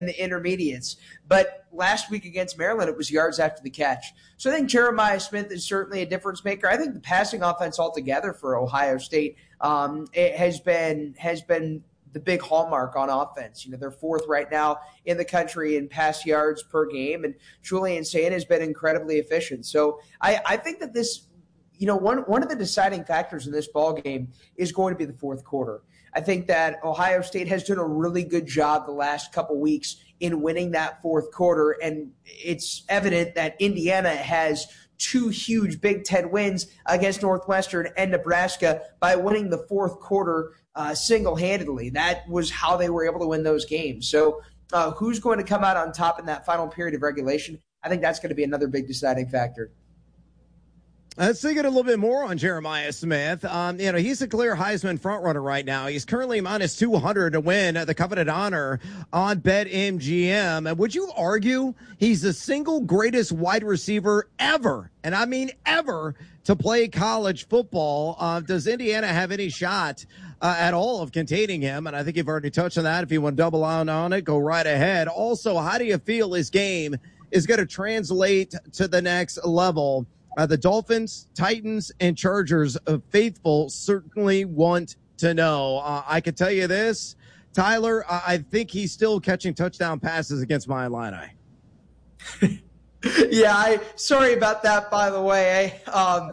the intermediates. But last week against Maryland, it was yards after the catch. So I think Jeremiah Smith is certainly a difference maker. I think the passing offense altogether for Ohio State it has been the big hallmark on offense. They're fourth right now in the country in pass yards per game, and Julian Sayin has been incredibly efficient. So I think that this, one of the deciding factors in this ball game is going to be the fourth quarter. I think that Ohio State has done a really good job the last couple weeks in winning that fourth quarter, and it's evident that Indiana has two huge Big Ten wins against Northwestern and Nebraska by winning the fourth quarter single-handedly. That was how they were able to win those games. So who's going to come out on top in that final period of regulation? I think that's going to be another big deciding factor. Let's dig in a little bit more on Jeremiah Smith. He's a clear Heisman frontrunner right now. He's currently minus 200 to win the coveted honor on BetMGM. And would you argue he's the single greatest wide receiver ever, and I mean ever, to play college football? Does Indiana have any shot at all of containing him? And I think you've already touched on that. If you want to double on it, go right ahead. Also, how do you feel his game is going to translate to the next level? The Dolphins, Titans, and Chargers faithful certainly want to know. I can tell you this, Tyler, I think he's still catching touchdown passes against my Illini. Yeah, sorry about that, by the way.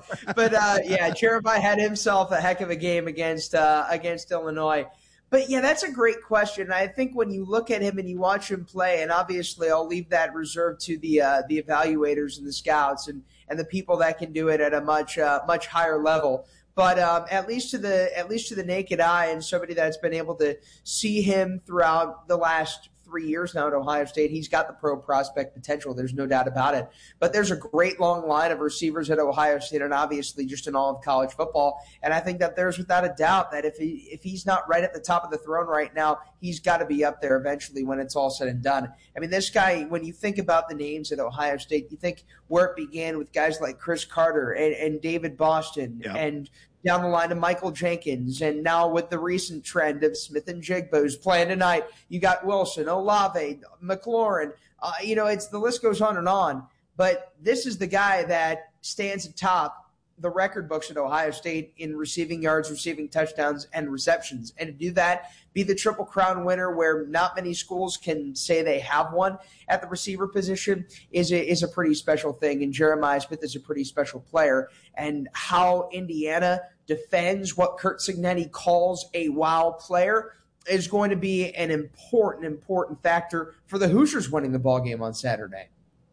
Jeremiah had himself a heck of a game against Illinois. But, yeah, that's a great question. I think when you look at him and you watch him play, and obviously I'll leave that reserved to the evaluators and the scouts and the people that can do it at a much higher level. But at least to the naked eye and somebody that's been able to see him throughout the last 3 years now at Ohio State, he's got the pro prospect potential. There's no doubt about it. But there's a great long line of receivers at Ohio State and obviously just in all of college football. And I think that there's without a doubt that if he's not right at the top of the throne right now, he's got to be up there eventually when it's all said and done. I mean, this guy, when you think about the names at Ohio State, you think where it began with guys like Chris Carter and David Boston and down the line of Michael Jenkins, and now with the recent trend of Smith and Jigba who's playing tonight, you got Wilson, Olave, McLaurin. It's the list goes on. But this is the guy that stands atop the record books at Ohio State in receiving yards, receiving touchdowns, and receptions. And to do that, be the Triple Crown winner where not many schools can say they have one at the receiver position is a pretty special thing. And Jeremiah Smith is a pretty special player. And how Indiana defends what Curt Cignetti calls a wow player is going to be an important factor for the Hoosiers winning the ball game on Saturday.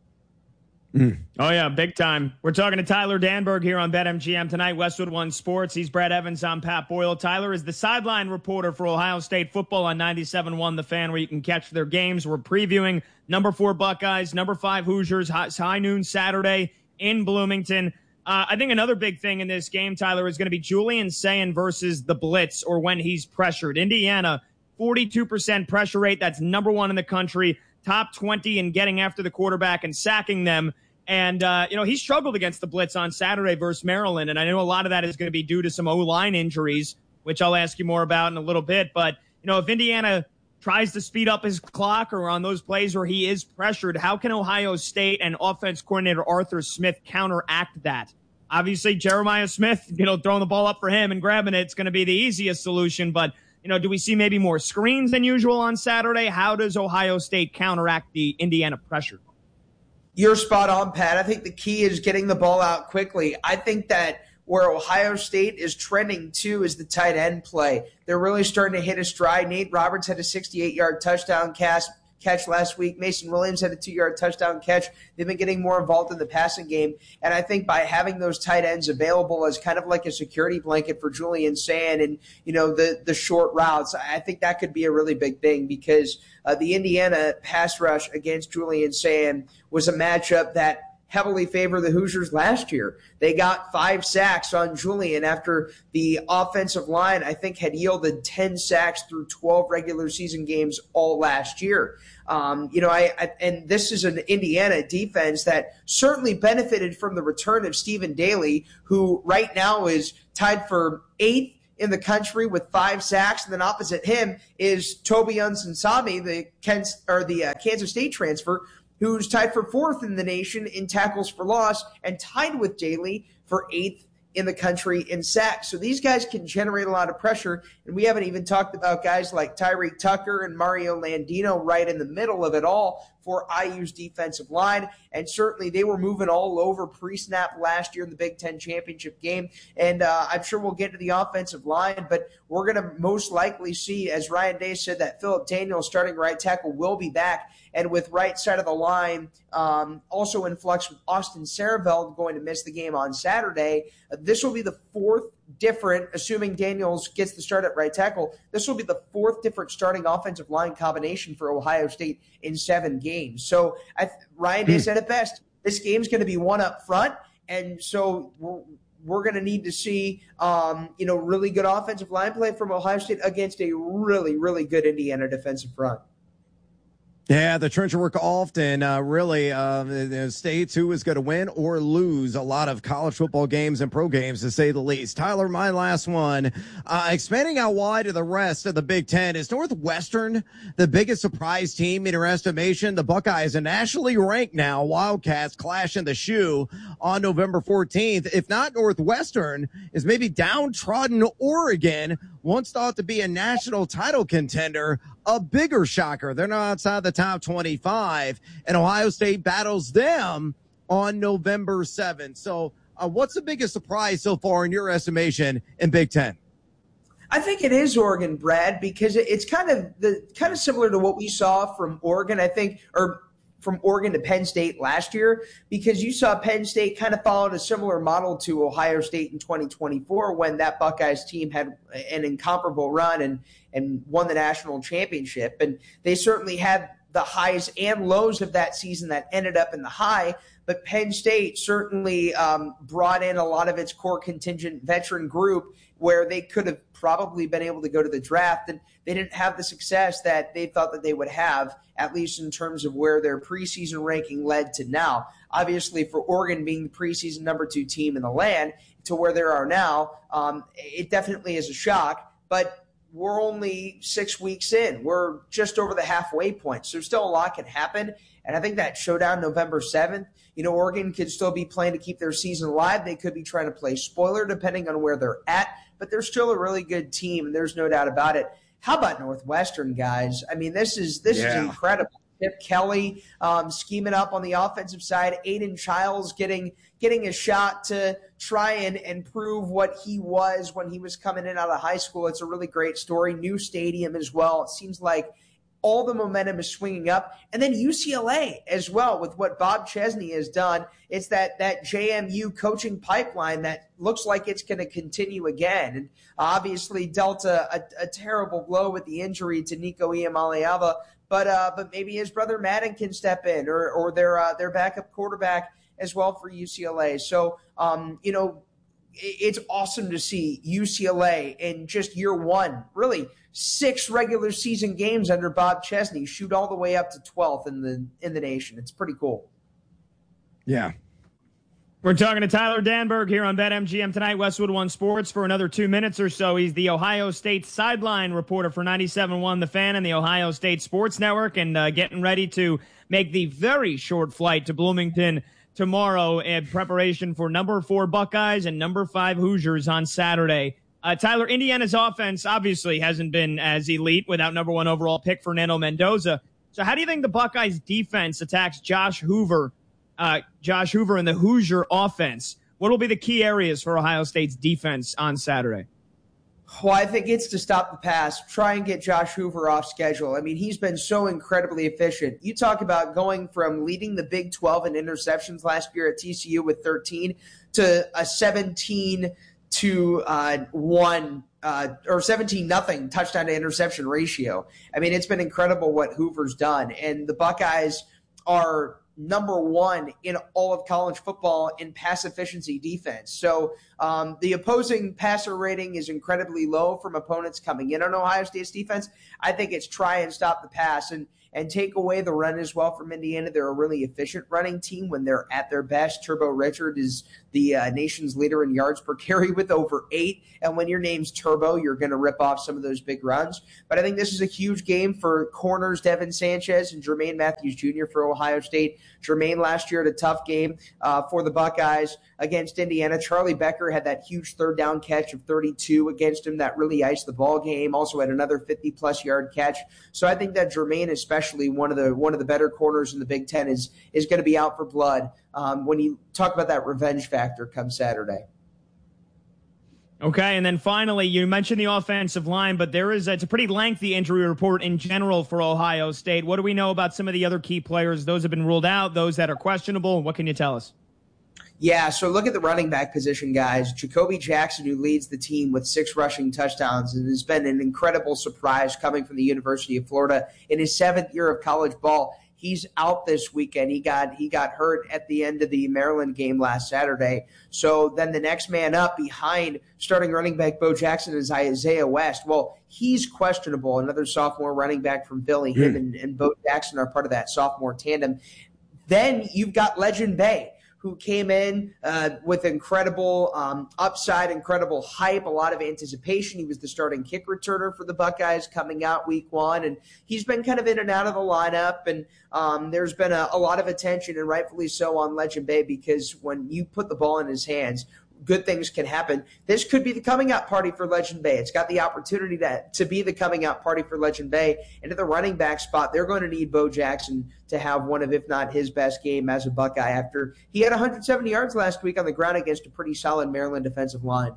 Oh, yeah, big time. We're talking to Tyler Danberg here on BetMGM tonight, Westwood One Sports. He's Brad Evans. I'm Pat Boyle. Tyler is the sideline reporter for Ohio State football on 97.1 The Fan, where you can catch their games. We're previewing number 4 Buckeyes, number 5 Hoosiers, high noon Saturday in Bloomington. I think another big thing in this game, Tyler, is going to be Julian Sayin versus the blitz or when he's pressured. Indiana, 42% pressure rate. That's number 1 in the country, top 20 in getting after the quarterback and sacking them. And, he struggled against the blitz on Saturday versus Maryland. And I know a lot of that is going to be due to some O-line injuries, which I'll ask you more about in a little bit. But, if Indiana tries to speed up his clock or on those plays where he is pressured, how can Ohio State and offense coordinator Arthur Smith counteract that? Obviously, Jeremiah Smith, throwing the ball up for him and grabbing it's going to be the easiest solution. But, do we see maybe more screens than usual on Saturday? How does Ohio State counteract the Indiana pressure? You're spot on, Pat. I think the key is getting the ball out quickly. I think that where Ohio State is trending to is the tight end play. They're really starting to hit a stride. Nate Roberts had a 68-yard touchdown catch last week. Mason Williams had a 2-yard touchdown catch. They've been getting more involved in the passing game. And I think by having those tight ends available as kind of like a security blanket for Julian Sayin and, the short routes, I think that could be a really big thing because the Indiana pass rush against Julian Sayin was a matchup that heavily favored the Hoosiers last year. They got 5 sacks on Julian after the offensive line, I think, had yielded 10 sacks through 12 regular season games all last year. And this is an Indiana defense that certainly benefited from the return of Stephen Daly, who right now is tied for 8th in the country with 5 sacks. And then opposite him is Toby Unsinsami, the Kansas State transfer, who's tied for 4th in the nation in tackles for loss and tied with Daly for 8th in the country in sacks. So these guys can generate a lot of pressure, and we haven't even talked about guys like Tyreek Tucker and Mario Landino right in the middle of it all for IU's defensive line. And certainly they were moving all over pre-snap last year in the Big Ten championship game. And I'm sure we'll get to the offensive line, but we're going to most likely see, as Ryan Day said, that Philip Daniels, starting right tackle, will be back. And with right side of the line also in flux with Austin Saraveld going to miss the game on Saturday, this will be the 4th different, assuming Daniels gets the start at right tackle, this will be the 4th different starting offensive line combination for Ohio State in 7 games. So Ryan Day said it best. This game's going to be one up front, and so we're going to need to see really good offensive line play from Ohio State against a really, really good Indiana defensive front. Yeah, the trench work often really states who is going to win or lose a lot of college football games and pro games, to say the least. Tyler, my last one, expanding out wide to the rest of the Big Ten, is Northwestern the biggest surprise team in your estimation? The Buckeyes are nationally ranked now. Wildcats clash in the shoe on November 14th. If not, Northwestern is maybe downtrodden Oregon, once thought to be a national title contender, a bigger shocker. They're not outside the top 25, and Ohio State battles them on November 7th. So what's the biggest surprise so far in your estimation in Big Ten? I think it is Oregon, Brad, because it's kind of similar to what we saw from Oregon, I think, or from Oregon to Penn State last year, because you saw Penn State kind of followed a similar model to Ohio State in 2024 when that Buckeyes team had an incomparable run and won the national championship. And they certainly had the highs and lows of that season that ended up in the high. But Penn State certainly brought in a lot of its core contingent veteran group where they could have probably been able to go to the draft, and they didn't have the success that they thought that they would have, at least in terms of where their preseason ranking led to now. Obviously, for Oregon being the preseason number 2 team in the land to where they are now, it definitely is a shock, but we're only 6 weeks in. We're just over the halfway point, so still a lot can happen. And I think that showdown November 7th, Oregon could still be playing to keep their season alive. They could be trying to play spoiler depending on where they're at, but they're still a really good team, and there's no doubt about it. How about Northwestern, guys? I mean, this is incredible. Chip Kelly scheming up on the offensive side. Aiden Childs getting a shot to try and prove what he was when he was coming in out of high school. It's a really great story. New stadium as well. It seems like all the momentum is swinging up. And then UCLA as well with what Bob Chesney has done. It's that JMU coaching pipeline that looks like it's going to continue again. And obviously dealt a terrible blow with the injury to Nico Iamaleava, but maybe his brother Madden can step in or their backup quarterback as well for UCLA. So, it's awesome to see UCLA in just year one, really 6 regular season games under Bob Chesney, shoot all the way up to 12th in the nation. It's pretty cool. Yeah. We're talking to Tyler Danberg here on BetMGM tonight, Westwood One Sports, for another 2 minutes or so. He's the Ohio State sideline reporter for 97.1 The Fan and the Ohio State Sports Network, and getting ready to make the very short flight to Bloomington tomorrow in preparation for number 4 Buckeyes and number 5 Hoosiers on Saturday. Tyler, Indiana's offense obviously hasn't been as elite without number 1 overall pick Fernando Mendoza. So how do you think the Buckeyes defense attacks Josh Hoover and the Hoosier offense? What will be the key areas for Ohio State's defense on Saturday? Well, I think it's to stop the pass, try and get Josh Hoover off schedule. I mean, he's been so incredibly efficient. You talk about going from leading the Big 12 in interceptions last year at TCU with 13 to a 17-1 or 17-0 touchdown to interception ratio. I mean, it's been incredible what Hoover's done. And the Buckeyes are number 1 in all of college football in pass efficiency defense. So the opposing passer rating is incredibly low from opponents coming in on Ohio State's defense. I think it's try and stop the pass. And and take away the run as well from Indiana. They're a really efficient running team when they're at their best. Turbo Richard is the nation's leader in yards per carry with over 8. And when your name's Turbo, you're going to rip off some of those big runs. But I think this is a huge game for corners Devin Sanchez and Jermaine Matthews Jr. for Ohio State. Jermaine last year had a tough game for the Buckeyes against Indiana. Charlie Becker had that huge third down catch of 32 against him that really iced the ball game. Also had another 50-plus yard catch. So I think that Jermaine, especially one of the better corners in the Big Ten, is going to be out for blood when you talk about that revenge factor come Saturday. Okay, and then finally, you mentioned the offensive line, but it's a pretty lengthy injury report in general for Ohio State. What do we know about some of the other key players? Those have been ruled out, those that are questionable. What can you tell us? Yeah, so look at the running back position, guys. Jacoby Jackson, who leads the team with 6 rushing touchdowns and has been an incredible surprise coming from the University of Florida in his 7th year of college ball. He's out this weekend. He got hurt at the end of the Maryland game last Saturday. So then the next man up behind starting running back Bo Jackson is Isaiah West. Well, he's questionable. Another sophomore running back from Philly. Him and Bo Jackson are part of that sophomore tandem. Then you've got Legend Bay, who came in with incredible upside, incredible hype, a lot of anticipation. He was the starting kick returner for the Buckeyes coming out week 1, and he's been kind of in and out of the lineup, and there's been a lot of attention, and rightfully so, on Legend Bay, because when you put the ball in his hands, good things can happen. This could be the coming out party for Legend Bay. It's got the opportunity to be the coming out party for Legend Bay. And at the running back spot, they're going to need Bo Jackson to have one of, if not his best game as a Buckeye, after he had 170 yards last week on the ground against a pretty solid Maryland defensive line.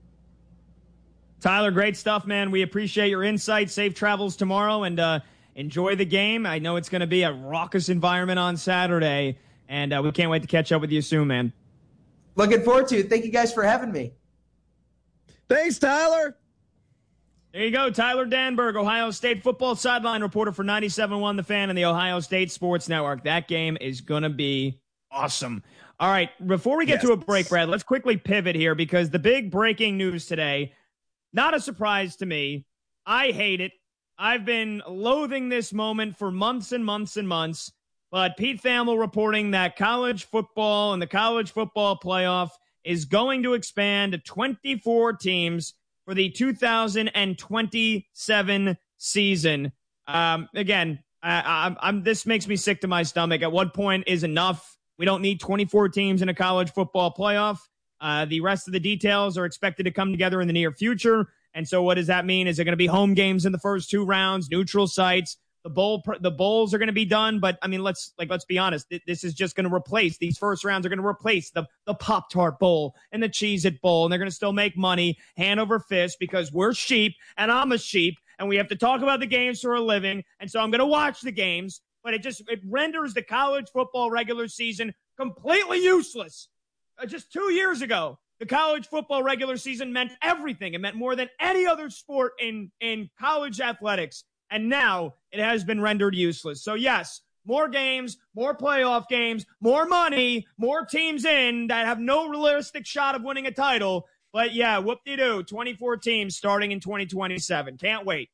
Tyler, great stuff, man. We appreciate your insight. Safe travels tomorrow, and enjoy the game. I know it's going to be a raucous environment on Saturday, and we can't wait to catch up with you soon, man. Looking forward to it. Thank you guys for having me. Thanks, Tyler. There you go. Tyler Danberg, Ohio State football sideline reporter for 97.1 The Fan and the Ohio State Sports Network. That game is going to be awesome. All right, before we get to a break, Brad, let's quickly pivot here, because the big breaking news today, not a surprise to me. I hate it. I've been loathing this moment for months and months and months. But Pete Thamel reporting that college football and the college football playoff is going to expand to 24 teams for the 2027 season. Again, this makes me sick to my stomach. At what point is enough? We don't need 24 teams in a college football playoff. The rest of the details are expected to come together in the near future. And so what does that mean? Is there going to be home games in the first 2 rounds, neutral sites? The bowls are going to be done, but I mean, let's be honest. This is just going to replace, these first rounds are going to replace the Pop-Tart Bowl and the Cheez-It Bowl, and they're going to still make money hand over fist, because we're sheep and I'm a sheep, and we have to talk about the games for a living. And so I'm going to watch the games, but it renders the college football regular season completely useless. Just 2 years ago, the college football regular season meant everything. It meant more than any other sport in college athletics. And now it has been rendered useless. So, yes, more games, more playoff games, more money, more teams in that have no realistic shot of winning a title. But, yeah, whoop-de-doo, 24 teams starting in 2027. Can't wait.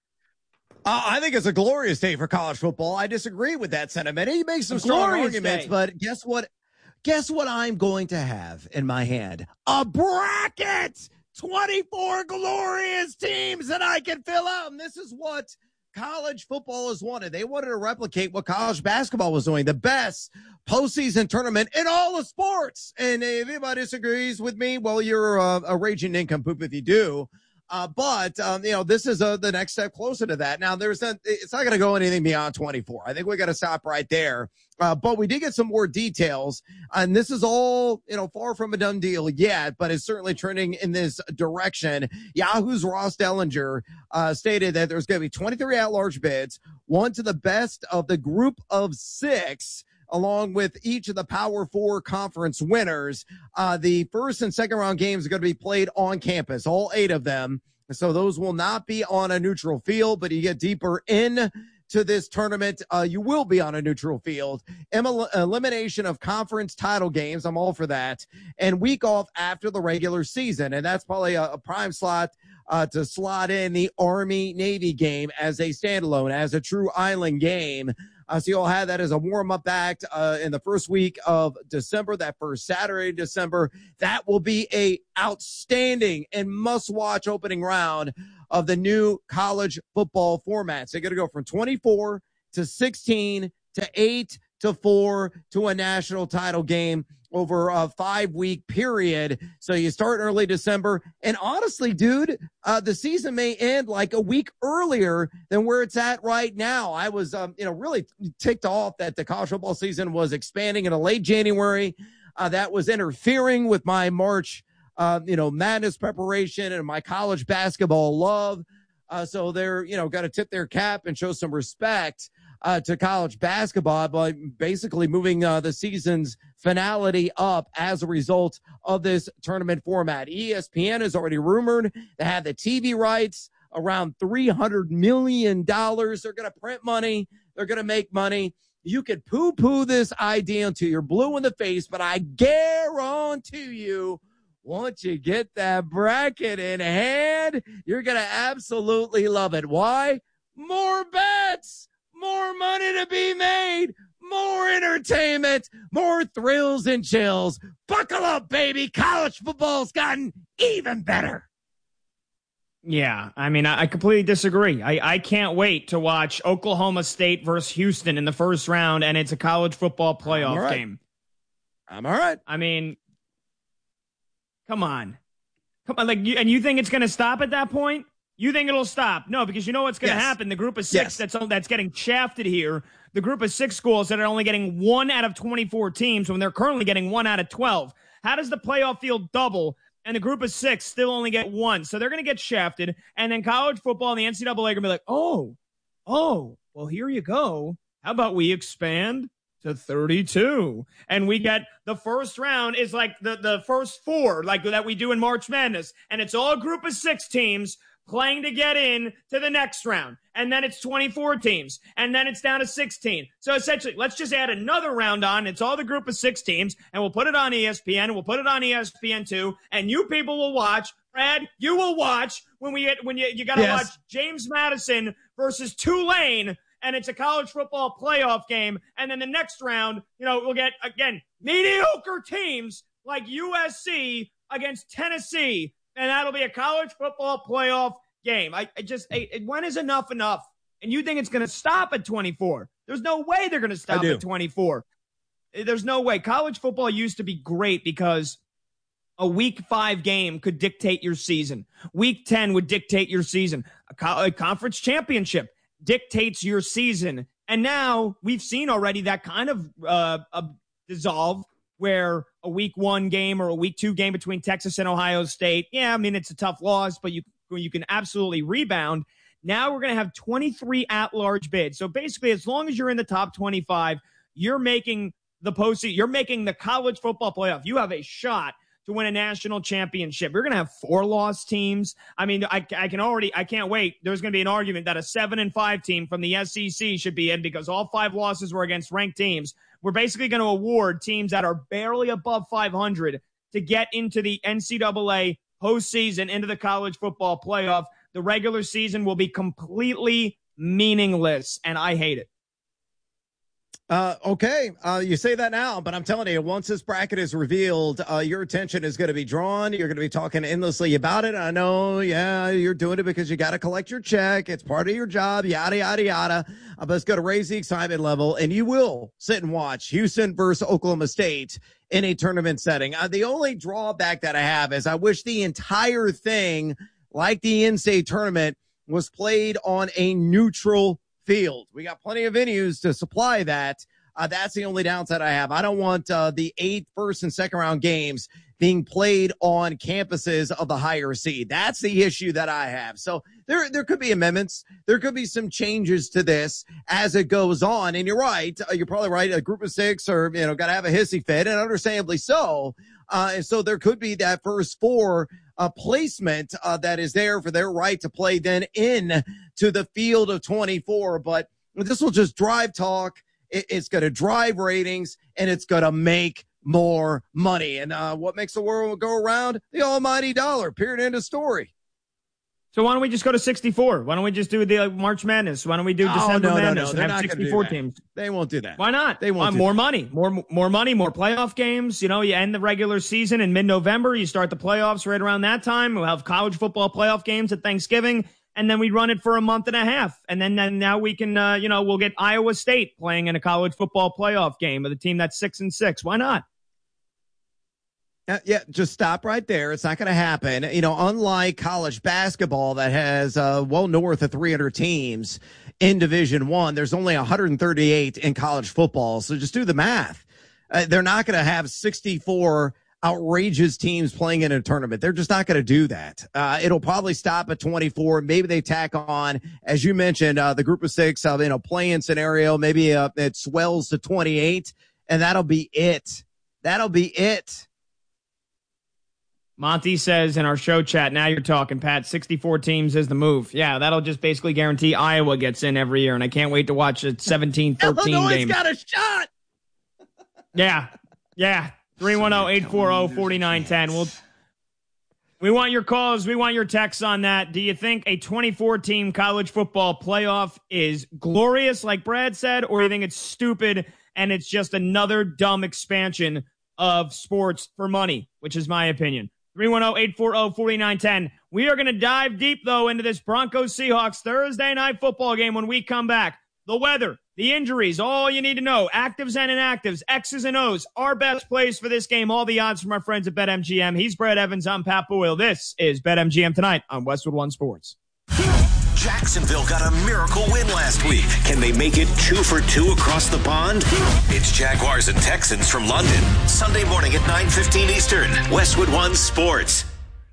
I think it's a glorious day for college football. I disagree with that sentiment. He makes some strong arguments, but guess what? Guess what I'm going to have in my hand? A bracket! 24 glorious teams that I can fill out. And this is what college football has wanted. They wanted to replicate what college basketball was doing, the best postseason tournament in all the sports. And if anybody disagrees with me, well, you're a raging nincompoop if you do. But this is the next step closer to that. Now, it's not going to go anything beyond 24. I think we got to stop right there. But we did get some more details, and this is all, far from a done deal yet, but it's certainly trending in this direction. Yahoo's Ross Dellinger stated that there's going to be 23 at-large bids, one to the best of the group of 6, along with each of the Power 4 conference winners. The first and second round games are going to be played on campus, all 8 of them. So those will not be on a neutral field, but you get deeper in to this tournament, you will be on a neutral field. Elimination of conference title games, I'm all for that. And week off after the regular season. And that's probably a prime slot to slot in the Army-Navy game as a standalone, as a true island game. So you'll have that as a warm-up act in the first week of December, that first Saturday in December. That will be a outstanding and must-watch opening round of the new college football formats. They're going to go from 24 to 16 to 8 to 4 to a national title game over a 5-week period. So you start early December. And honestly, dude, the season may end like a week earlier than where it's at right now. I was, really ticked off that the college football season was expanding in a late January. That was interfering with my March, madness preparation and my college basketball love. So they're, got to tip their cap and show some respect to college basketball by basically moving the season's finality up as a result of this tournament format. ESPN is already rumored to have the TV rights around $300 million. They're going to print money. They're going to make money. You could poo-poo this idea until you're blue in the face, but I guarantee you, once you get that bracket in hand, you're going to absolutely love it. Why? More bets, more money to be made, more entertainment, more thrills and chills. Buckle up, baby. College football's gotten even better. Yeah, I mean, I completely disagree. I can't wait to watch Oklahoma State versus Houston in the first round, and it's a college football playoff game. I'm all right. I mean, come on. And you think it's going to stop at that point? You think it'll stop? No, because you know what's going to happen. The group of six that's getting shafted here, the group of 6 schools that are only getting 1 out of 24 teams when they're currently getting 1 out of 12. How does the playoff field double and the group of 6 still only get 1? So they're going to get shafted, and then college football and the NCAA are going to be like, oh, well, here you go. How about we expand to 32? And we get the first round is like the first 4, like that we do in March Madness, and it's all a group of 6 teams playing to get in to the next round. And then it's 24 teams. And then it's down to 16. So essentially, let's just add another round on. It's all the group of 6 teams. And we'll put it on ESPN. And we'll put it on ESPN2. And you people will watch. Brad, you will watch when you got to watch James Madison versus Tulane. And it's a college football playoff game. And then the next round, we'll get, again, mediocre teams like USC against Tennessee. And that'll be a college football playoff game. When is enough? And you think it's going to stop at 24? There's no way they're going to stop at 24. There's no way. College football used to be great because a week 5 game could dictate your season. Week 10 would dictate your season. A conference championship dictates your season. And now we've seen already that kind of dissolve, where a week 1 game or a week 2 game between Texas and Ohio State, it's a tough loss, but you can absolutely rebound. Now we're going to have 23 at-large bids. So basically, as long as you're in the top 25, you're making the postseason. You're making the college football playoff. You have a shot to win a national championship. We're going to have 4-loss teams. I mean, I can't wait. There's going to be an argument that a 7-5 team from the SEC should be in because all 5 losses were against ranked teams. We're basically going to award teams that are barely above 500 to get into the NCAA postseason, into the college football playoff. The regular season will be completely meaningless, and I hate it. Okay. You say that now, but I'm telling you, once this bracket is revealed, your attention is going to be drawn. You're going to be talking endlessly about it. I know, you're doing it because you got to collect your check. It's part of your job, yada, yada, yada. But it's going to raise the excitement level, and you will sit and watch Houston versus Oklahoma State in a tournament setting. The only drawback that I have is I wish the entire thing, like the in-state tournament, was played on a neutral field. We got plenty of venues to supply that. That's the only downside I have. I don't want the 8 first and second round games being played on campuses of the higher seed. That's the issue that I have. So there could be amendments. There could be some changes to this as it goes on. And you're right. You're probably right. A group of 6 are, got to have a hissy fit, and understandably so. And so there could be that first 4 placement that is there for their right to play then in to the field of 24. But this will just drive talk. It's going to drive ratings, and it's going to make more money. And what makes the world go around? The almighty dollar. Period. End of story. So why don't we just go to 64? Why don't we just do the March Madness? Why don't we do December Madness and have 64 teams? They won't do that. Why not? They won't. More money, more money, more playoff games. You know, you end the regular season in mid-November. You start the playoffs right around that time. We'll have college football playoff games at Thanksgiving, and then we run it for a month and a half. And then now we can, we'll get Iowa State playing in a college football playoff game with a team that's 6-6. Why not? Yeah, just stop right there. It's not going to happen. You know, unlike college basketball that has well north of 300 teams in Division I, there's only 138 in college football. So just do the math. They're not going to have 64 outrageous teams playing in a tournament. They're just not going to do that. It'll probably stop at 24. Maybe they tack on, as you mentioned, the group of 6 in a play-in scenario. Maybe it swells to 28, and that'll be it. That'll be it. Monty says in our show chat, now you're talking, Pat, 64 teams is the move. Yeah, that'll just basically guarantee Iowa gets in every year, and I can't wait to watch a 17-13 Illinois game. got a shot! Yeah. 310-840-4910. We want your calls. We want your texts on that. Do you think a 24-team college football playoff is glorious, like Brad said, or do you think it's stupid and it's just another dumb expansion of sports for money, which is my opinion? 310-840-4910. We are going to dive deep, though, into this Broncos-Seahawks Thursday night football game when we come back. The weather, the injuries, all you need to know. Actives and inactives, X's and O's, our best plays for this game, all the odds from our friends at BetMGM. He's Brad Evans. I'm Pat Boyle. This is BetMGM Tonight on Westwood One Sports. Jacksonville got a miracle win last week. Can they make it 2 for 2 across the pond? It's Jaguars and Texans from London. Sunday morning at 9:15 Eastern. Westwood One Sports.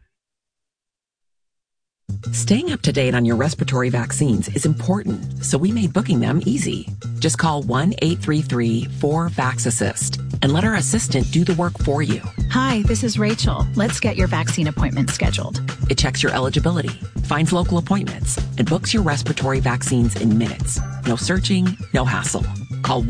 Staying up to date on your respiratory vaccines is important, so we made booking them easy. Just call 1-833-4-VAX-ASSIST and let our assistant do the work for you. Hi, this is Rachel. Let's get your vaccine appointment scheduled. It checks your eligibility, finds local appointments, and books your respiratory vaccines in minutes. No searching, no hassle. Call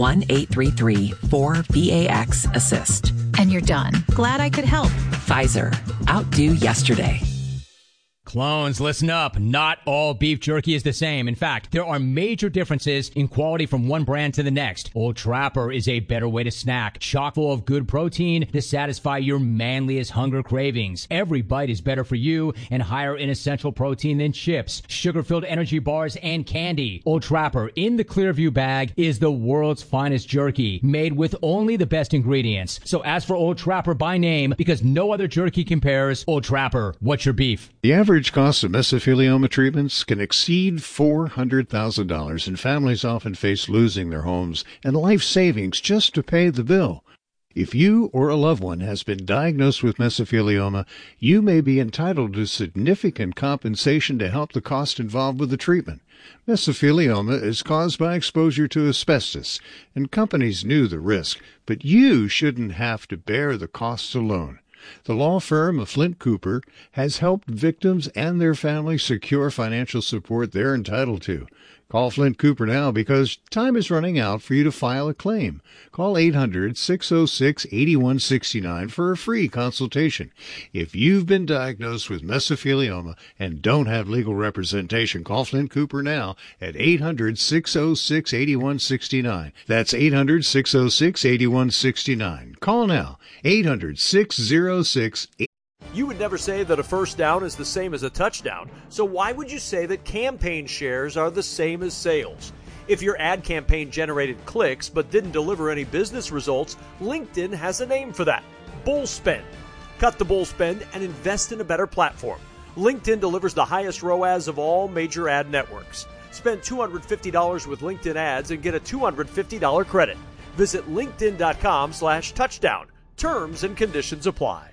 1-833-4-VAX-ASSIST. And you're done. Glad I could help. Pfizer. Outdo yesterday. Clones, listen up. Not all beef jerky is the same. In fact, there are major differences in quality from one brand to the next. Old Trapper is a better way to snack, chock full of good protein to satisfy your manliest hunger cravings. Every bite is better for you and higher in essential protein than chips, sugar-filled energy bars, and candy. Old Trapper in the Clearview bag is the world's finest jerky, made with only the best ingredients. So ask for Old Trapper by name because no other jerky compares. Old Trapper, what's your beef? The average cost of mesothelioma treatments can exceed $400,000, and families often face losing their homes and life savings just to pay the bill. If you or a loved one has been diagnosed with mesothelioma, you may be entitled to significant compensation to help the cost involved with the treatment. Mesothelioma is caused by exposure to asbestos, and companies knew the risk, but you shouldn't have to bear the costs alone. The law firm of Flint Cooper has helped victims and their families secure financial support they're entitled to. Call Flint Cooper now because time is running out for you to file a claim. Call 800-606-8169 for a free consultation. If you've been diagnosed with mesothelioma and don't have legal representation, call Flint Cooper now at 800-606-8169. That's 800-606-8169. Call now. 800-606-8169. You would never say that a first down is the same as a touchdown, so why would you say that campaign shares are the same as sales? If your ad campaign generated clicks but didn't deliver any business results, LinkedIn has a name for that: bull spend. Cut the bull spend and invest in a better platform. LinkedIn delivers the highest ROAS of all major ad networks. Spend $250 with LinkedIn ads and get a $250 credit. Visit linkedin.com/touchdown. Terms and conditions apply.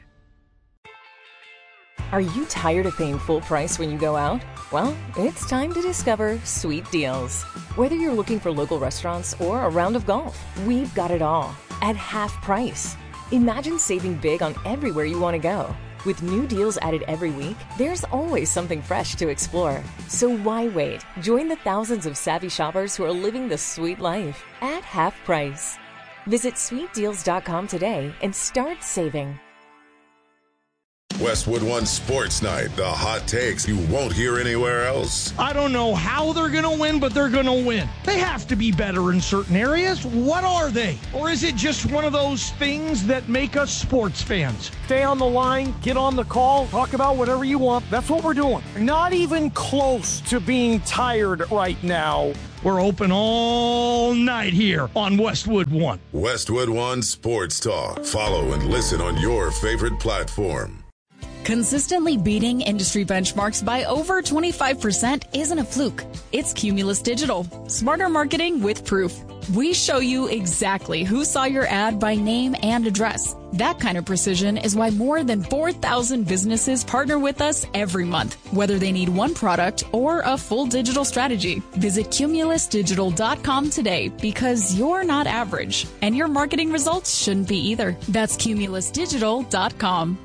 Are you tired of paying full price when you go out? Well, it's time to discover Sweet Deals. Whether you're looking for local restaurants or a round of golf, we've got it all at half price. Imagine saving big on everywhere you want to go. With new deals added every week, there's always something fresh to explore. So why wait? Join the thousands of savvy shoppers who are living the sweet life at half price. Visit sweetdeals.com today and start saving. Westwood One Sports Night, the hot takes you won't hear anywhere else. I don't know how they're going to win, but they're going to win. They have to be better in certain areas. What are they? Or is it just one of those things that make us sports fans? Stay on the line, get on the call, talk about whatever you want. That's what we're doing. Not even close to being tired right now. We're open all night here on Westwood One. Westwood One Sports Talk. Follow and listen on your favorite platform. Consistently beating industry benchmarks by over 25% isn't a fluke. It's Cumulus Digital. Smarter marketing with proof. We show you exactly who saw your ad by name and address. That kind of precision is why more than 4,000 businesses partner with us every month, whether they need one product or a full digital strategy. Visit cumulusdigital.com today because you're not average, and your marketing results shouldn't be either. That's cumulusdigital.com.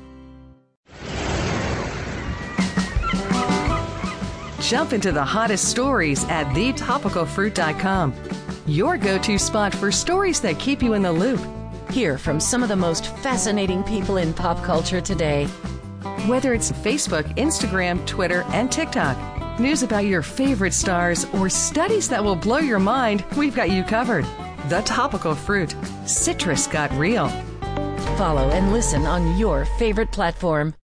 Jump into the hottest stories at thetopicalfruit.com. Your go-to spot for stories that keep you in the loop. Hear from some of the most fascinating people in pop culture today. Whether it's Facebook, Instagram, Twitter, and TikTok, news about your favorite stars, or studies that will blow your mind, we've got you covered. The Topical Fruit. Citrus got real. Follow and listen on your favorite platform.